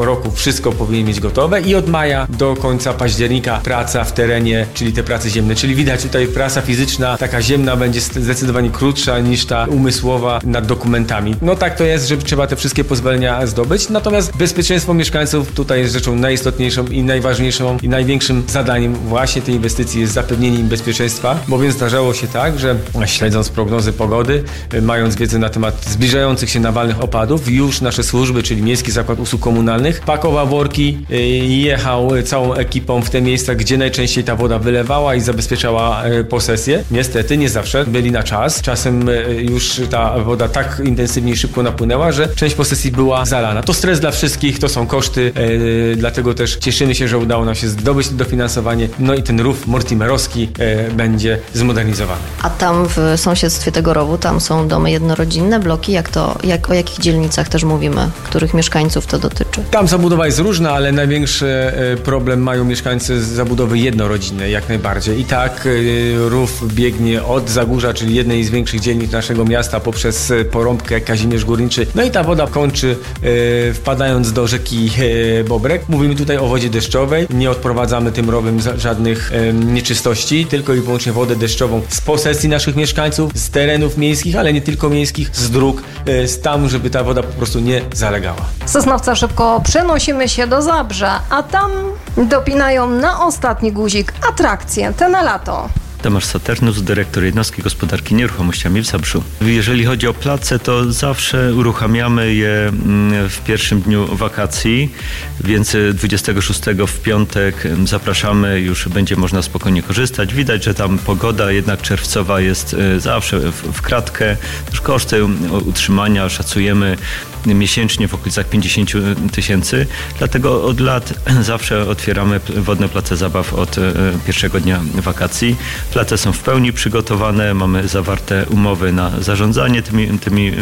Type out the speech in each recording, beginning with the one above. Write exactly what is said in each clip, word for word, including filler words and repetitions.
roku wszystko powinien mieć gotowe i od maja do końca października praca w terenie, czyli te prace ziemne. Czyli widać tutaj praca fizyczna, taka ziemna będzie zdecydowanie krótsza niż ta umysłowa nad dokumentami. No tak to jest, że trzeba te wszystkie pozwolenia zdobyć, natomiast bezpieczeństwo mieszkańców tutaj jest rzeczą najistotniejszą i najważniejszą i największym zadaniem właśnie tej inwestycji jest zapewnienie im bezpieczeństwa, bowiem zdarzało się tak, że śledząc prognozy pogody, mając wiedzę na temat zbliżających się nawalnych opadów, już nasze służby, czyli Miejski Zakład Usług Komunalnych, pakował worki i jechał całą ekipą w te miejsca, gdzie najczęściej ta woda wylewała i zabezpieczała posesję. Niestety nie zawsze byli na czas. Czasem już ta woda tak intensywnie i szybko napłynęła, że część posesji była zalana. To stres dla wszystkich, to są koszty, yy, dlatego też cieszymy się, że udało nam się zdobyć dofinansowanie, no i ten rów mortimerowski yy, będzie zmodernizowany. A tam w sąsiedztwie tego rowu, tam są domy jednorodzinne, bloki, jak to, jak, o jakich dzielnicach też mówimy, których mieszkańców to dotyczy? Tam zabudowa jest różna, ale największy problem mają mieszkańcy z zabudowy jednorodzinnej, jak najbardziej. I tak yy, rów biegnie od Zagórza, czyli jednej z większych dzielnic naszego miasta, poprzez Porąbkę, Kazimierz Górniczy. No i ta woda kończy yy, wpadając do rzeki yy, Bobrek. Mówimy tutaj o wodzie deszczowej. Nie odprowadzamy tym rowem żadnych yy, nieczystości, tylko i wyłącznie wodę deszczową z posesji naszych mieszkańców, z terenów miejskich, ale nie tylko miejskich, z dróg, yy, z tam, żeby ta woda po prostu nie zalegała. Sosnowca szybko przenosimy się do Zabrza, a tam dopinają na ostatni guzik atrakcje te na lato. Tomasz Saturnus, dyrektor jednostki gospodarki nieruchomościami w Zabrzu. Jeżeli chodzi o place, to zawsze uruchamiamy je w pierwszym dniu wakacji, więc dwudziestego szóstego w piątek zapraszamy, już będzie można spokojnie korzystać. Widać, że tam pogoda jednak czerwcowa jest zawsze w kratkę. Też koszty utrzymania szacujemy miesięcznie w okolicach pięćdziesiąt tysięcy, dlatego od lat zawsze otwieramy wodne place zabaw od pierwszego dnia wakacji. Place są w pełni przygotowane, mamy zawarte umowy na zarządzanie tymi, tymi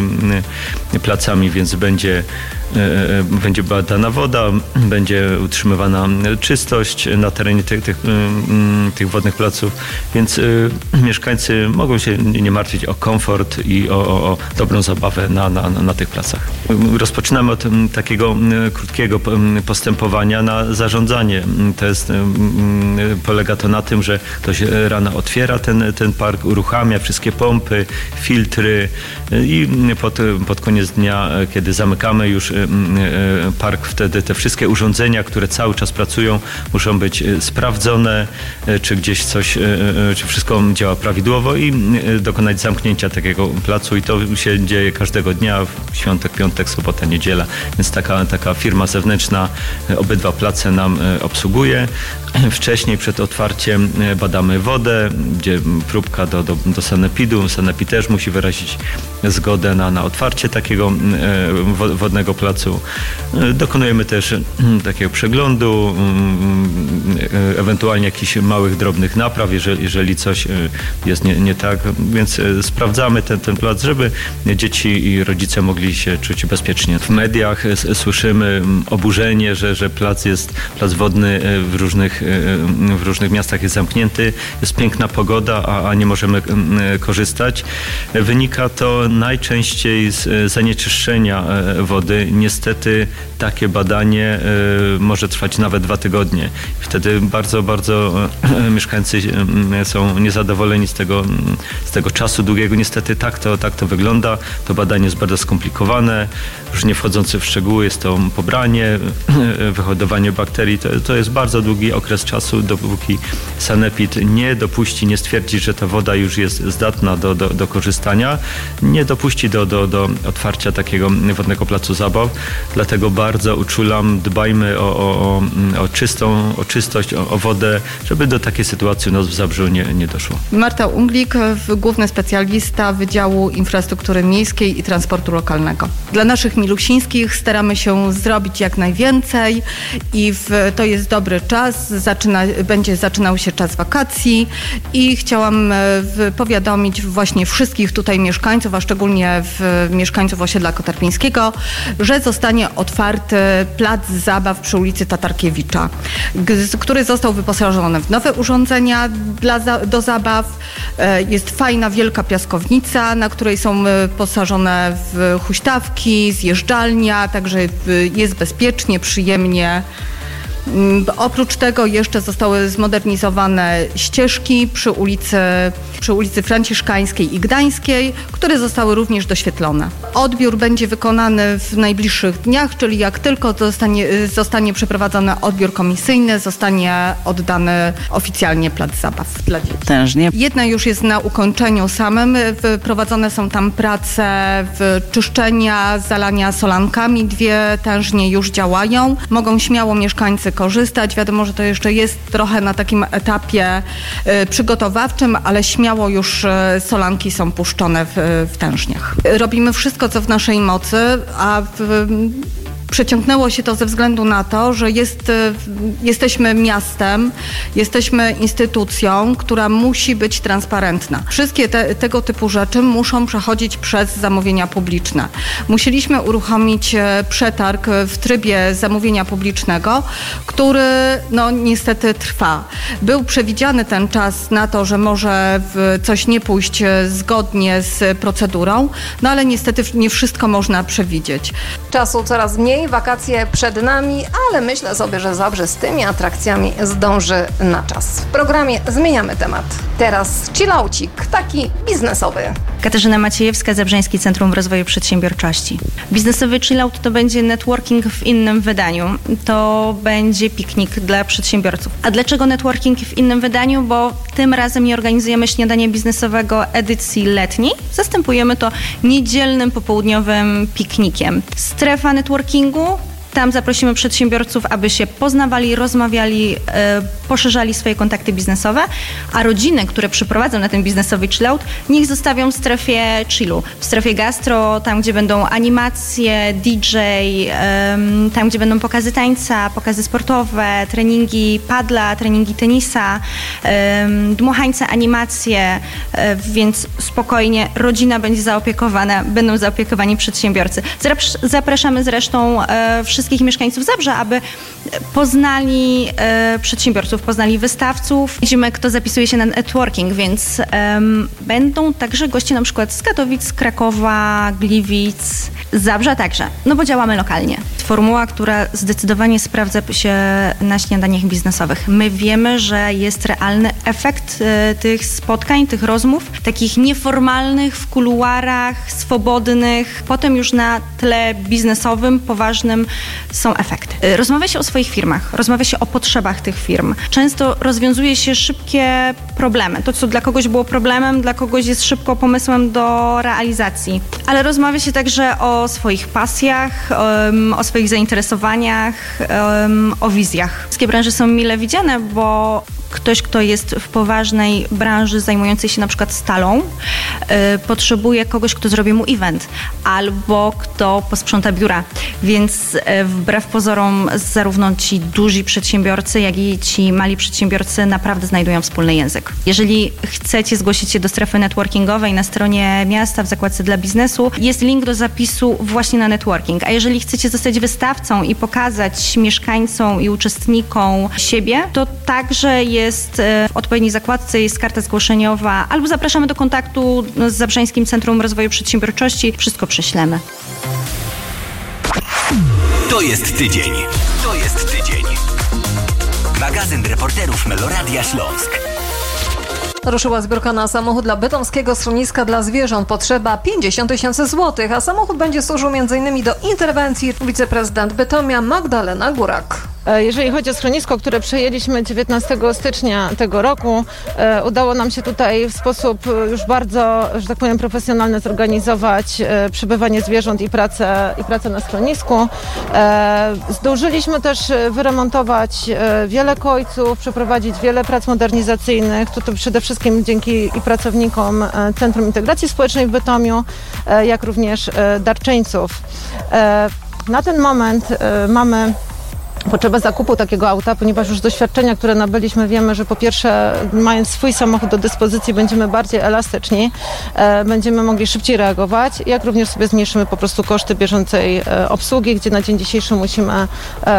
placami, więc będzie, będzie badana woda, będzie utrzymywana czystość na terenie tych, tych, tych wodnych placów, więc mieszkańcy mogą się nie martwić o komfort i o, o, o dobrą zabawę na, na, na tych placach. Rozpoczynamy od takiego krótkiego postępowania na zarządzanie. To jest, polega to na tym, że ktoś rano otwiera ten, ten park, uruchamia wszystkie pompy, filtry i pod, pod koniec dnia, kiedy zamykamy już park, wtedy te wszystkie urządzenia, które cały czas pracują, muszą być sprawdzone, czy gdzieś coś, czy wszystko działa prawidłowo i dokonać zamknięcia takiego placu i to się dzieje każdego dnia, w świątek, piątek, sobota, niedziela, więc taka, taka firma zewnętrzna obydwa place nam obsługuje. Wcześniej przed otwarciem badamy wodę, gdzie próbka do, do, do sanepidu. Sanepid też musi wyrazić zgodę na, na otwarcie takiego wodnego placu. Dokonujemy też takiego przeglądu, ewentualnie jakichś małych, drobnych napraw, jeżeli, jeżeli coś jest nie, nie tak, więc sprawdzamy ten, ten plac, żeby dzieci i rodzice mogli się czuć bezpiecznie. W mediach słyszymy oburzenie, że, że plac jest, plac wodny w różnych, w różnych miastach jest zamknięty, jest piękna pogoda, a, a nie możemy korzystać. Wynika to najczęściej z zanieczyszczenia wody. Niestety takie badanie może trwać nawet dwa tygodnie. Wtedy bardzo, bardzo mieszkańcy są niezadowoleni z tego, z tego czasu długiego. Niestety tak to, tak to wygląda. To badanie jest bardzo skomplikowane. Już nie wchodząc w szczegóły, jest to pobranie, wyhodowanie bakterii. To, to jest bardzo długi okres czasu, dopóki sanepid nie dopuści, nie stwierdzi, że ta woda już jest zdatna do, do, do korzystania, nie dopuści do, do, do otwarcia takiego wodnego placu zabaw. Dlatego bardzo uczulam, dbajmy o, o, o, czystą, o czystość, o, o wodę, żeby do takiej sytuacji u nas w Zabrzu nie, nie doszło. Marta Unglik, główny specjalista Wydziału Infrastruktury Miejskiej i Transportu Lokalnego. Dla naszych milusińskich staramy się zrobić jak najwięcej i w, to jest dobry czas, zaczyna, będzie zaczynał się czas wakacji i chciałam w, powiadomić właśnie wszystkich tutaj mieszkańców, a szczególnie w, mieszkańców osiedla Kotarpińskiego, że że zostanie otwarty plac zabaw przy ulicy Tatarkiewicza, który został wyposażony w nowe urządzenia dla, do zabaw. Jest fajna, wielka piaskownica, na której są posażone w huśtawki, zjeżdżalnia, także jest bezpiecznie, przyjemnie. Oprócz tego jeszcze zostały zmodernizowane ścieżki przy ulicy, przy ulicy Franciszkańskiej i Gdańskiej, które zostały również doświetlone. Odbiór będzie wykonany w najbliższych dniach, czyli jak tylko zostanie, zostanie przeprowadzony odbiór komisyjny, zostanie oddany oficjalnie plac zabaw dla dzieci. Tężnie. Jedna już jest na ukończeniu samym. Prowadzone są tam prace w czyszczenia, zalania solankami. Dwie tężnie już działają. Mogą śmiało mieszkańcy korzystać. Wiadomo, że to jeszcze jest trochę na takim etapie y, przygotowawczym, ale śmiało już y, solanki są puszczone w, w tężniach. Robimy wszystko, co w naszej mocy, a w, przeciągnęło się to ze względu na to, że jest, jesteśmy miastem, jesteśmy instytucją, która musi być transparentna. Wszystkie te, tego typu rzeczy muszą przechodzić przez zamówienia publiczne. Musieliśmy uruchomić przetarg w trybie zamówienia publicznego, który no niestety trwa. Był przewidziany ten czas na to, że może coś nie pójść zgodnie z procedurą, no ale niestety nie wszystko można przewidzieć. Czasu coraz mniej, wakacje przed nami, ale myślę sobie, że Zabrze z tymi atrakcjami zdąży na czas. W programie zmieniamy temat. Teraz chillaucik, taki biznesowy. Katarzyna Maciejewska, Zabrzeńskie Centrum Rozwoju Przedsiębiorczości. Biznesowy chillout to będzie networking w innym wydaniu. To będzie piknik dla przedsiębiorców. A dlaczego networking w innym wydaniu? Bo tym razem nie organizujemy śniadania biznesowego edycji letniej. Zastępujemy to niedzielnym popołudniowym piknikiem. Strefa networkingu. Tam zaprosimy przedsiębiorców, aby się poznawali, rozmawiali, e, poszerzali swoje kontakty biznesowe, a rodziny, które przyprowadzą na ten biznesowy chillout, niech zostawią w strefie chillu, w strefie gastro, tam gdzie będą animacje, D J, e, tam gdzie będą pokazy tańca, pokazy sportowe, treningi padla, treningi tenisa, e, dmuchańce, animacje, e, więc spokojnie rodzina będzie zaopiekowana, będą zaopiekowani przedsiębiorcy. Zapraszamy zresztą e, wszystkich mieszkańców Zabrza, aby poznali e, przedsiębiorców, poznali wystawców. Widzimy, kto zapisuje się na networking, więc um, będą także goście na przykład z Katowic, Krakowa, Gliwic, Zabrza także, no bo działamy lokalnie. Formuła, która zdecydowanie sprawdza się na śniadaniach biznesowych. My wiemy, że jest realny efekt e, tych spotkań, tych rozmów, takich nieformalnych, w kuluarach, swobodnych. Potem już na tle biznesowym, poważnym są efekty. Rozmawia się o swoich firmach, rozmawia się o potrzebach tych firm. Często rozwiązuje się szybkie problemy. To, co dla kogoś było problemem, dla kogoś jest szybko pomysłem do realizacji. Ale rozmawia się także o swoich pasjach, um, o swoich zainteresowaniach, um, o wizjach. Wszystkie branże są mile widziane, bo ktoś, kto jest w poważnej branży zajmującej się na przykład stalą, yy, potrzebuje kogoś, kto zrobi mu event albo kto posprząta biura. Więc yy, wbrew pozorom zarówno ci duzi przedsiębiorcy, jak i ci mali przedsiębiorcy naprawdę znajdują wspólny język. Jeżeli chcecie zgłosić się do strefy networkingowej na stronie miasta w zakładce dla biznesu, jest link do zapisu właśnie na networking. A jeżeli chcecie zostać wystawcą i pokazać mieszkańcom i uczestnikom siebie, to także jest jest w odpowiedniej zakładce, jest karta zgłoszeniowa, albo zapraszamy do kontaktu z Zabrzeńskim Centrum Rozwoju Przedsiębiorczości. Wszystko prześlemy. To jest tydzień. To jest tydzień. Magazyn reporterów Meloradia Śląsk. Ruszyła zbiórka na samochód dla bytomskiego schroniska dla zwierząt. Potrzeba pięćdziesiąt tysięcy złotych, a samochód będzie służył między innymi do interwencji. Wiceprezydent Bytomia Magdalena Górak. Jeżeli chodzi o schronisko, które przejęliśmy dziewiętnastego stycznia tego roku, e, udało nam się tutaj w sposób już bardzo, że tak powiem, profesjonalny zorganizować e, przebywanie zwierząt i pracę, i pracę na schronisku. E, zdążyliśmy też wyremontować e, wiele kojców, przeprowadzić wiele prac modernizacyjnych. To, to przede wszystkim dzięki i pracownikom e, Centrum Integracji Społecznej w Bytomiu, e, jak również e, darczyńców. E, na ten moment e, mamy potrzebę zakupu takiego auta, ponieważ już z doświadczenia, które nabyliśmy, wiemy, że po pierwsze, mając swój samochód do dyspozycji, będziemy bardziej elastyczni, e, będziemy mogli szybciej reagować, jak również sobie zmniejszymy po prostu koszty bieżącej e, obsługi, gdzie na dzień dzisiejszy musimy e,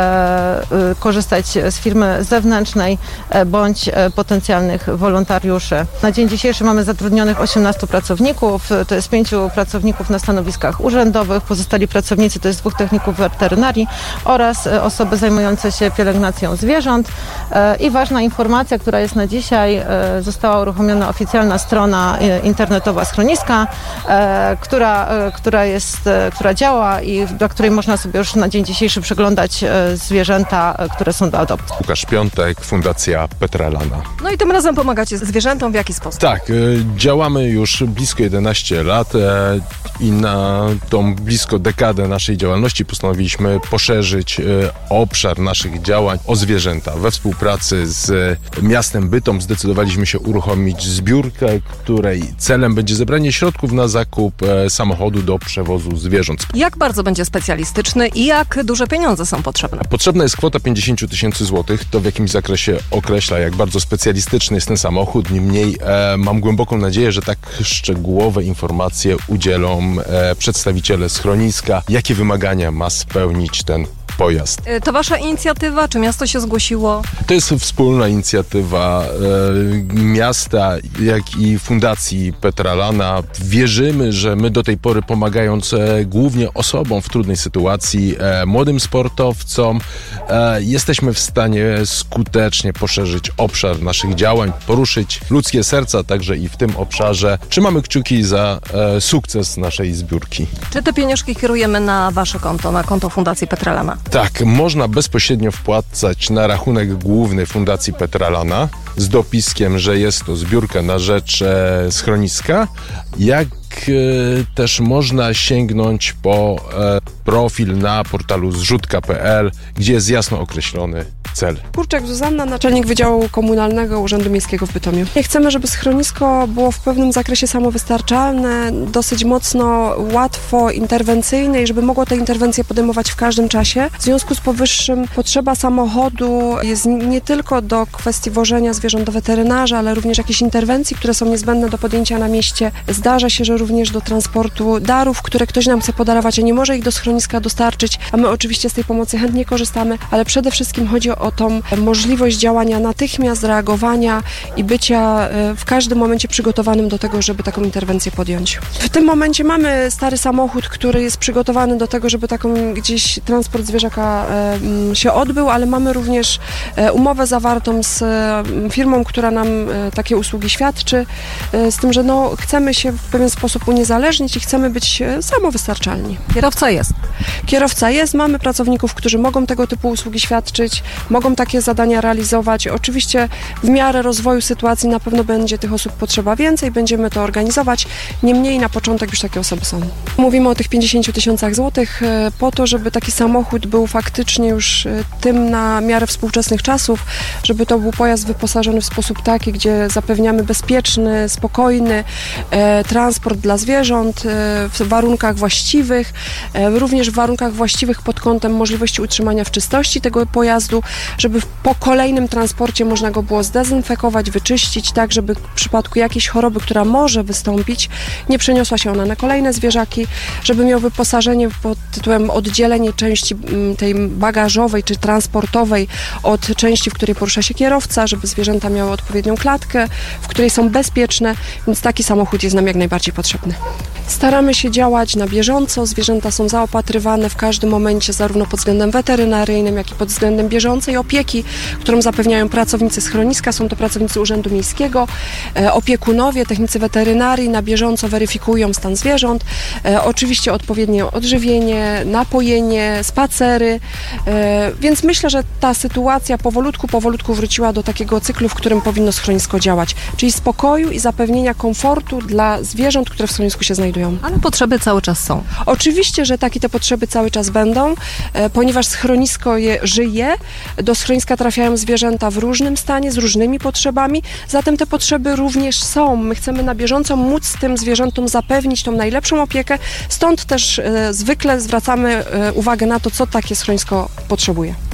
e, korzystać z firmy zewnętrznej e, bądź e, potencjalnych wolontariuszy. Na dzień dzisiejszy mamy zatrudnionych osiemnastu pracowników, to jest pięciu pracowników na stanowiskach urzędowych, pozostali pracownicy to jest dwóch techników weterynarii oraz e, osoby zajmujące się pielęgnacją zwierząt. E, I ważna informacja, która jest na dzisiaj, e, została uruchomiona oficjalna strona e, internetowa schroniska, e, która, e, która, jest, e, która działa i dla której można sobie już na dzień dzisiejszy przeglądać e, zwierzęta, e, które są do adopcji. Łukasz Piątek, Fundacja Petralana. No i tym razem pomagacie zwierzętom w jaki sposób? Tak, e, działamy już blisko jedenaście lat e, i na tą blisko dekadę naszej działalności postanowiliśmy poszerzyć e, obszar naszych działań o zwierzęta. We współpracy z miastem Bytom zdecydowaliśmy się uruchomić zbiórkę, której celem będzie zebranie środków na zakup e, samochodu do przewozu zwierząt. Jak bardzo będzie specjalistyczny i jak duże pieniądze są potrzebne? Potrzebna jest kwota pięćdziesiąt tysięcy złotych. To w jakimś zakresie określa, jak bardzo specjalistyczny jest ten samochód. Niemniej e, mam głęboką nadzieję, że tak szczegółowe informacje udzielą e, przedstawiciele schroniska, jakie wymagania ma spełnić ten pojazd. To wasza inicjatywa? Czy miasto się zgłosiło? To jest wspólna inicjatywa e, miasta, jak i Fundacji Petralana. Wierzymy, że my do tej pory pomagając e, głównie osobom w trudnej sytuacji, e, młodym sportowcom, e, jesteśmy w stanie skutecznie poszerzyć obszar naszych działań, poruszyć ludzkie serca także i w tym obszarze. Trzymamy kciuki za e, sukces naszej zbiórki. Czy te pieniążki kierujemy na wasze konto, na konto Fundacji Petralana? Tak, można bezpośrednio wpłacać na rachunek główny Fundacji Petralana z dopiskiem, że jest to zbiórka na rzecz e, schroniska, jak e, też można sięgnąć po e, profil na portalu zrzutka kropka pe el, gdzie jest jasno określony cel. Kurczak Zuzanna, naczelnik Wydziału Komunalnego Urzędu Miejskiego w Bytomiu. Chcemy, żeby schronisko było w pewnym zakresie samowystarczalne, dosyć mocno, łatwo interwencyjne i żeby mogło te interwencje podejmować w każdym czasie. W związku z powyższym potrzeba samochodu jest nie tylko do kwestii wożenia zwierząt do weterynarza, ale również jakichś interwencji, które są niezbędne do podjęcia na mieście. Zdarza się, że również do transportu darów, które ktoś nam chce podarować, a nie może ich do schroniska dostarczyć, a my oczywiście z tej pomocy chętnie korzystamy, ale przede wszystkim chodzi o tą możliwość działania natychmiast, reagowania i bycia w każdym momencie przygotowanym do tego, żeby taką interwencję podjąć. W tym momencie mamy stary samochód, który jest przygotowany do tego, żeby taką gdzieś transport zwierzaka się odbył, ale mamy również umowę zawartą z firmą, która nam takie usługi świadczy, z tym, że no, chcemy się w pewien sposób uniezależnić i chcemy być samowystarczalni. Kierowca jest. Kierowca jest, mamy pracowników, którzy mogą tego typu usługi świadczyć, mogą takie zadania realizować. Oczywiście w miarę rozwoju sytuacji na pewno będzie tych osób potrzeba więcej, będziemy to organizować, niemniej na początek już takie osoby są. Mówimy o tych pięćdziesięciu tysiącach złotych po to, żeby taki samochód był faktycznie już tym na miarę współczesnych czasów, żeby to był pojazd wyposażony w sposób taki, gdzie zapewniamy bezpieczny, spokojny e, transport dla zwierząt e, w warunkach właściwych, e, również w warunkach właściwych pod kątem możliwości utrzymania w czystości tego pojazdu, żeby po kolejnym transporcie można go było zdezynfekować, wyczyścić, tak żeby w przypadku jakiejś choroby, która może wystąpić, nie przeniosła się ona na kolejne zwierzaki, żeby miał wyposażenie pod tytułem oddzielenie części tej bagażowej czy transportowej od części, w której porusza się kierowca, żeby zwierzęta miały odpowiednią klatkę, w której są bezpieczne, więc taki samochód jest nam jak najbardziej potrzebny. Staramy się działać na bieżąco, zwierzęta są zaopatrywane w każdym momencie zarówno pod względem weterynaryjnym, jak i pod względem bieżącej opieki, którą zapewniają pracownicy schroniska, są to pracownicy Urzędu Miejskiego, e, opiekunowie, technicy weterynarii na bieżąco weryfikują stan zwierząt, e, oczywiście odpowiednie odżywienie, napojenie, spacery, e, więc myślę, że ta sytuacja powolutku, powolutku wróciła do takiego cyklu, w którym powinno schronisko działać, czyli spokoju i zapewnienia komfortu dla zwierząt, które w schronisku się znajdują. Ale potrzeby cały czas są. Oczywiście, że takie te potrzeby cały czas będą, e, ponieważ schronisko je żyje, do schroniska trafiają zwierzęta w różnym stanie, z różnymi potrzebami, zatem te potrzeby również są. My chcemy na bieżąco móc tym zwierzętom zapewnić tą najlepszą opiekę, stąd też e, zwykle zwracamy e, uwagę na to, co takie schronisko potrzebuje.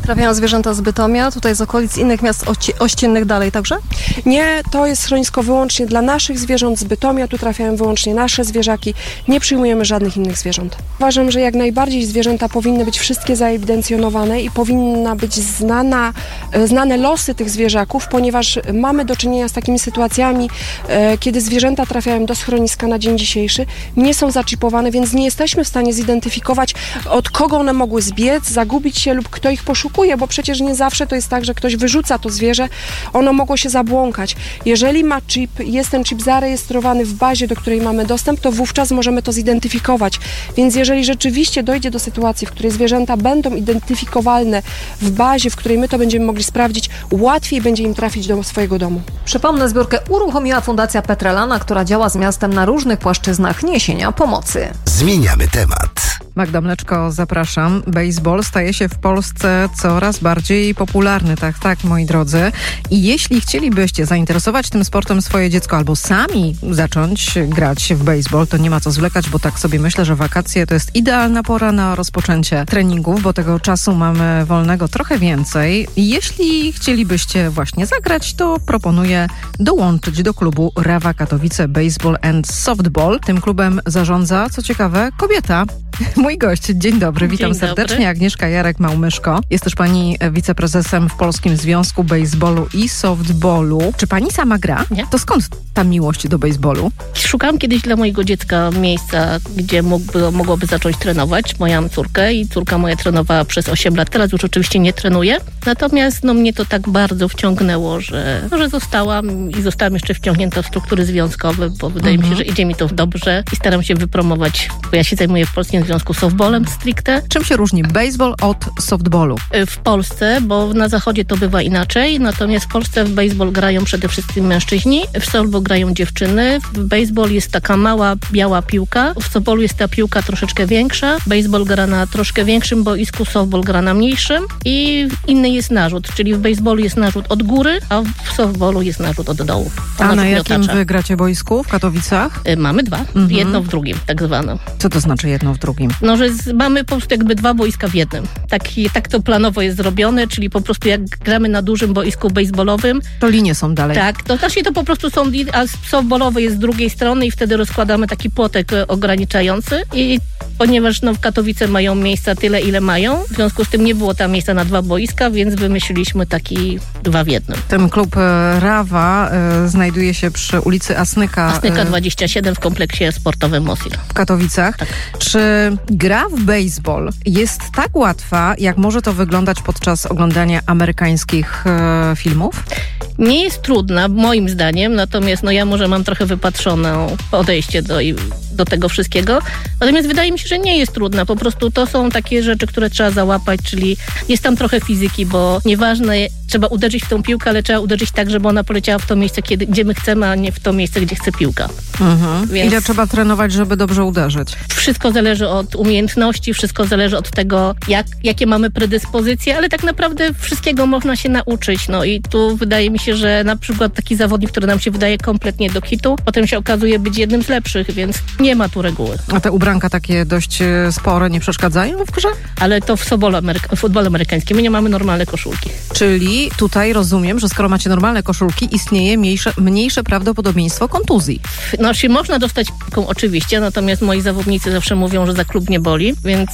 Trafiają zwierzęta z Bytomia, tutaj z okolic innych miast ości- ościennych dalej także? Nie, to jest schronisko wyłącznie dla naszych zwierząt z Bytomia, tu trafiają wyłącznie nasze zwierzaki, nie przyjmujemy żadnych innych zwierząt. Uważam, że jak najbardziej zwierzęta powinny być wszystkie zaewidencjonowane i powinna być znana, znane losy tych zwierzaków, ponieważ mamy do czynienia z takimi sytuacjami, e, kiedy zwierzęta trafiają do schroniska na dzień dzisiejszy, nie są zaczipowane, więc nie jesteśmy w stanie zidentyfikować, od kogo one mogły zbiec, zagubić się lub kto ich poszukuje, bo przecież nie zawsze to jest tak, że ktoś wyrzuca to zwierzę, ono mogło się zabłąkać. Jeżeli ma chip, jest ten chip zarejestrowany w bazie, do której mamy dostęp, to wówczas możemy to zidentyfikować. Więc jeżeli rzeczywiście dojdzie do sytuacji, w której zwierzęta będą identyfikowalne w bazie, w której my to będziemy mogli sprawdzić, łatwiej będzie im trafić do swojego domu. Przypomnę, zbiórkę uruchomiła Fundacja Petralana, która działa z miastem na różnych płaszczyznach niesienia pomocy. Zmieniamy temat. Magda Mleczko, zapraszam. Baseball staje się w Polsce coraz bardziej popularny, tak, tak, moi drodzy. I jeśli chcielibyście zainteresować tym sportem swoje dziecko albo sami zacząć grać w baseball, to nie ma co zwlekać, bo tak sobie myślę, że wakacje to jest idealna pora na rozpoczęcie treningów, bo tego czasu mamy wolnego trochę więcej. I jeśli chcielibyście właśnie zagrać, to proponuję dołączyć do klubu Rawa Katowice Baseball and Softball. Tym klubem zarządza, co ciekawe, kobieta. Mój gość, dzień dobry, witam dzień serdecznie. Dobry. Agnieszka Jarek-Małmyszko. Jest też pani wiceprezesem w Polskim Związku Baseballu i Softballu. Czy pani sama gra? Nie. To skąd ta miłość do baseballu? Szukałam kiedyś dla mojego dziecka miejsca, gdzie mógłby, mogłoby zacząć trenować. Moja mam córkę i córka moja trenowała przez osiem lat. Teraz już oczywiście nie trenuje. Natomiast no, mnie to tak bardzo wciągnęło, że, że zostałam i zostałam jeszcze wciągnięta w struktury związkowe, bo wydaje mhm. mi się, że idzie mi to dobrze i staram się wypromować, bo ja się zajmuję w Polskim Związku softballem stricte. Czym się różni baseball od softballu? W Polsce, bo na zachodzie to bywa inaczej, natomiast w Polsce w baseball grają przede wszystkim mężczyźni, w softball grają dziewczyny. W baseball jest taka mała, biała piłka, w softballu jest ta piłka troszeczkę większa. Baseball gra na troszkę większym boisku, softball gra na mniejszym i inny jest narzut, czyli w baseballu jest narzut od góry, a w softballu jest narzut od dołu. A na jakim wy gracie boisku? W Katowicach? Mamy dwa, mhm. jedno w drugim, tak zwane. Co to znaczy jedno w drugim? No, że z, mamy po prostu jakby dwa boiska w jednym. Tak, tak to planowo jest zrobione, czyli po prostu jak gramy na dużym boisku baseballowym. To linie są dalej. Tak, to znaczy to po prostu są, a softballowe jest z drugiej strony i wtedy rozkładamy taki płotek ograniczający i ponieważ no, w Katowice mają miejsca tyle, ile mają, w związku z tym nie było tam miejsca na dwa boiska, więc wymyśliliśmy taki dwa w jednym. Ten klub Rawa y, znajduje się przy ulicy Asnyka. Asnyka dwadzieścia siedem w kompleksie sportowym Mosil. W Katowicach. Tak. Czy gra w baseball jest tak łatwa, jak może to wyglądać podczas oglądania amerykańskich y, filmów? Nie jest trudna, moim zdaniem, natomiast no ja może mam trochę wypatrzone podejście do, do tego wszystkiego. Natomiast wydaje mi się, że nie jest trudna. Po prostu to są takie rzeczy, które trzeba załapać, czyli jest tam trochę fizyki, bo nieważne, trzeba uderzyć w tą piłkę, ale trzeba uderzyć tak, żeby ona poleciała w to miejsce, kiedy, gdzie my chcemy, a nie w to miejsce, gdzie chce piłka. Mhm. Więc ile trzeba trenować, żeby dobrze uderzyć? Wszystko zależy od umiejętności, wszystko zależy od tego, jak, jakie mamy predyspozycje, ale tak naprawdę wszystkiego można się nauczyć. No i tu wydaje mi się, że na przykład taki zawodnik, który nam się wydaje kompletnie do hitu, potem się okazuje być jednym z lepszych, więc nie ma tu reguły. A te ubranka takie dość spore nie przeszkadzają w grze? Ale to w softballu ameryka- futbolu amerykańskim. My nie mamy normalne koszulki. Czyli tutaj rozumiem, że skoro macie normalne koszulki, istnieje mniejsze, mniejsze prawdopodobieństwo kontuzji. No, czyli można dostać piłką oczywiście, natomiast moi zawodnicy zawsze mówią, że za klub nie boli, więc...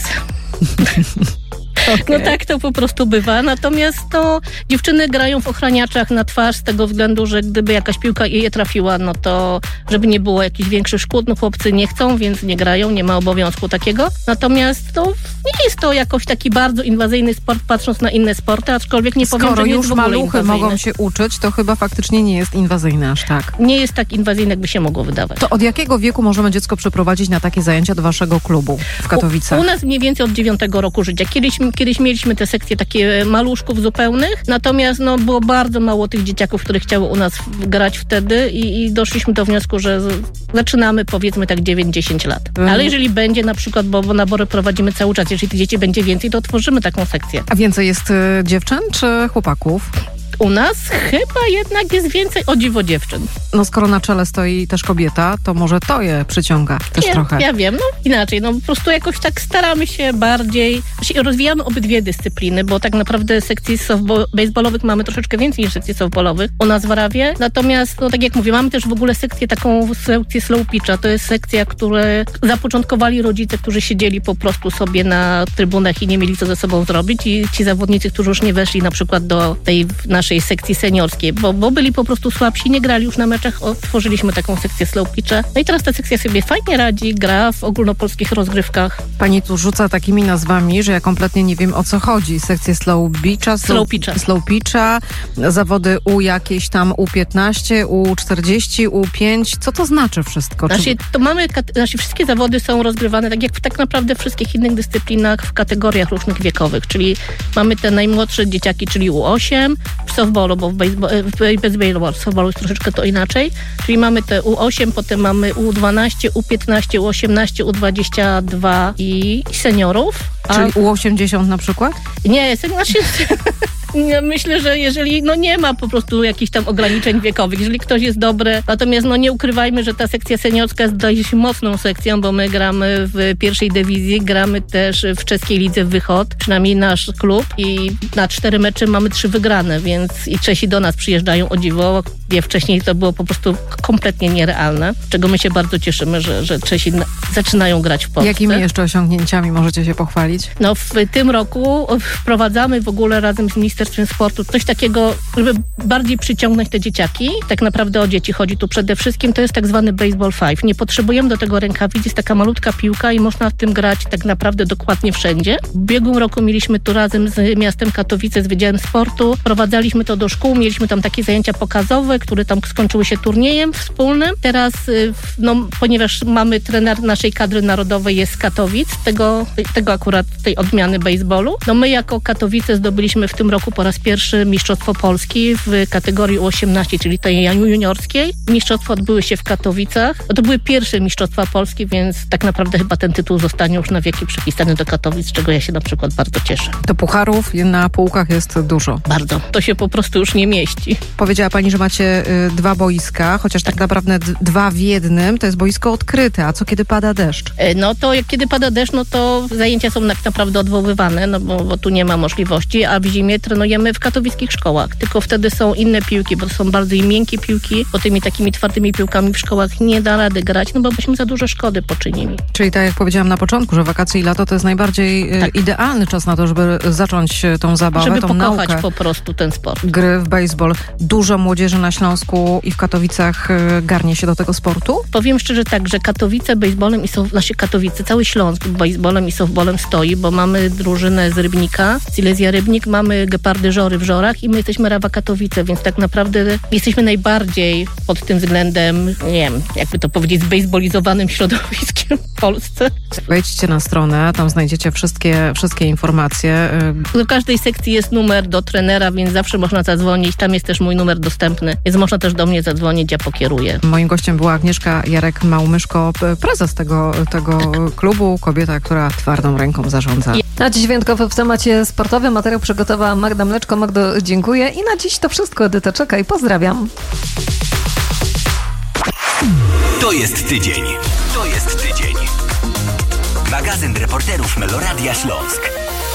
Okay. No tak to po prostu bywa, natomiast to dziewczyny grają w ochraniaczach na twarz z tego względu, że gdyby jakaś piłka je trafiła, no to żeby nie było jakichś większych szkód, no chłopcy nie chcą, więc nie grają, nie ma obowiązku takiego, natomiast to nie jest to jakoś taki bardzo inwazyjny sport, patrząc na inne sporty, aczkolwiek nie powiem, Skoro że nie jest w ogóle maluchy inwazyjny. mogą się uczyć, to chyba faktycznie nie jest inwazyjny aż tak. Nie jest tak inwazyjny, jakby się mogło wydawać. To od jakiego wieku możemy dziecko przeprowadzić na takie zajęcia do waszego klubu w Katowicach? U, u nas mniej więcej od dziewiątego roku życia. Kiedyś, kiedyś mieliśmy te sekcje takie maluszków zupełnych, natomiast no, było bardzo mało tych dzieciaków, które chciały u nas grać wtedy i, i doszliśmy do wniosku, że z, zaczynamy powiedzmy tak dziewięć dziesięć lat. Mhm. Ale jeżeli będzie na przykład, bo, bo nabory prowadzimy cały czas, jeżeli tych dzieci będzie więcej, to otworzymy taką sekcję. A więcej jest y, dziewczyn czy chłopaków? U nas chyba jednak jest więcej, o dziwo, dziewczyn. No skoro na czele stoi też kobieta, to może to je przyciąga też ja, trochę. Ja wiem, no inaczej, no po prostu jakoś tak staramy się bardziej, rozwijamy obydwie dyscypliny, bo tak naprawdę sekcji baseballowych mamy troszeczkę więcej niż sekcji softballowych u nas w Rawie, natomiast, no tak jak mówię, mamy też w ogóle sekcję taką, sekcję slow pitcha, to jest sekcja, którą zapoczątkowali rodzice, którzy siedzieli po prostu sobie na trybunach i nie mieli co ze sobą zrobić i ci zawodnicy, którzy już nie weszli na przykład do tej naszej sekcji seniorskiej, bo, bo byli po prostu słabsi, nie grali już na meczach, otworzyliśmy taką sekcję slow pitcha. No i teraz ta sekcja sobie fajnie radzi, gra w ogólnopolskich rozgrywkach. Pani tu rzuca takimi nazwami, że ja kompletnie nie wiem, o co chodzi. Sekcje slow pitcha, slow, slow pitcha, slow pitcha, zawody U jakieś tam U piętnaście, U czterdzieści, U pięć. Co to znaczy wszystko? Znaczy, to mamy, znaczy wszystkie zawody są rozgrywane tak jak w tak naprawdę wszystkich innych dyscyplinach w kategoriach różnych wiekowych, czyli mamy te najmłodsze dzieciaki, czyli U osiem, w softballu, bo w baseballu, w softballu jest troszeczkę to inaczej, czyli mamy te U osiem, potem mamy U dwanaście, U piętnaście, U osiemnaście, U dwadzieścia dwa i seniorów. A... Czyli U osiemdziesiąt na przykład? Nie, znaczy... Ja myślę, że jeżeli, no nie ma po prostu jakichś tam ograniczeń wiekowych, jeżeli ktoś jest dobry, natomiast no nie ukrywajmy, że ta sekcja seniorska jest dość mocną sekcją, bo my gramy w pierwszej dywizji, gramy też w czeskiej lidze Wychod, przynajmniej nasz klub i na cztery mecze mamy trzy wygrane, więc i Czesi do nas przyjeżdżają, o dziwo, gdzie wcześniej to było po prostu kompletnie nierealne, czego my się bardzo cieszymy, że, że Czesi na, zaczynają grać w Polsce. Jakimi jeszcze osiągnięciami możecie się pochwalić? No w tym roku wprowadzamy w ogóle razem z Ministerstwem Sportu coś takiego, żeby bardziej przyciągnąć te dzieciaki. Tak naprawdę o dzieci chodzi tu przede wszystkim. To jest tak zwany baseball five. Nie potrzebujemy do tego rękawic. Jest taka malutka piłka i można w tym grać tak naprawdę dokładnie wszędzie. W ubiegłym roku mieliśmy tu razem z miastem Katowice, z Wydziałem Sportu. Prowadzaliśmy to do szkół. Mieliśmy tam takie zajęcia pokazowe, które tam skończyły się turniejem wspólnym. Teraz, no, ponieważ mamy trener naszej kadry narodowej jest z Katowic, tego, tego akurat tej odmiany baseballu. No my jako Katowice zdobyliśmy w tym roku po raz pierwszy Mistrzostwo Polski w kategorii U osiemnaście, czyli tej juniorskiej. Mistrzostwa odbyły się w Katowicach. No to były pierwsze Mistrzostwa Polski, więc tak naprawdę chyba ten tytuł zostanie już na wieki przypisany do Katowic, z czego ja się na przykład bardzo cieszę. To pucharów na półkach jest dużo. Bardzo. To się po prostu już nie mieści. Powiedziała pani, że macie y, dwa boiska, chociaż tak naprawdę d- dwa w jednym. To jest boisko odkryte. A co kiedy pada deszcz? No to jak kiedy pada deszcz, no to zajęcia są tak naprawdę odwoływane, no bo, bo tu nie ma możliwości, a w zimie trenujemy w katowickich szkołach. Tylko wtedy są inne piłki, bo to są bardzo miękkie piłki, bo tymi takimi twardymi piłkami w szkołach nie da rady grać, no bo byśmy za dużo szkody poczynili. Czyli tak jak powiedziałam na początku, że wakacje i lato to jest najbardziej tak. idealny czas na to, żeby zacząć tą zabawę, żeby tą pokochać naukę. po prostu ten sport. Gry w baseball. Dużo młodzieży na Śląsku i w Katowicach garnie się do tego sportu? Powiem szczerze tak, że Katowice baseballem i soft, znaczy Katowice, cały Śląsk baseballem i softballem stoi, bo mamy drużynę z Rybnika, Silesia Rybnik, mamy Gepardy Żory w Żorach i my jesteśmy Rawa Katowice, więc tak naprawdę jesteśmy najbardziej pod tym względem, nie wiem, jakby to powiedzieć, zbejsbolizowanym środowiskiem w Polsce. Wejdźcie na stronę, tam znajdziecie wszystkie, wszystkie informacje. Do każdej sekcji jest numer do trenera, więc zawsze można zadzwonić. Tam jest też mój numer dostępny, więc można też do mnie zadzwonić, ja pokieruję. Moim gościem była Agnieszka Jarek-Małmyszko, prezes tego, tego tak. klubu, kobieta, która twardą ręką zarządza. A dziś wyjątkowo w temacie sportowym materiał przygotowała Magda Mleczko. Magdo, dziękuję i na dziś to wszystko. Edyta, czekaj, pozdrawiam. To jest tydzień. To jest tydzień. Magazyn reporterów Meloradia Śląsk.